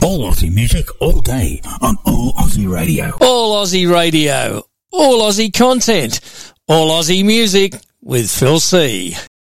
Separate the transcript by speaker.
Speaker 1: All Aussie music, all day, on All Aussie Radio.
Speaker 2: All Aussie Radio. All Aussie content. All Aussie music with Phil C.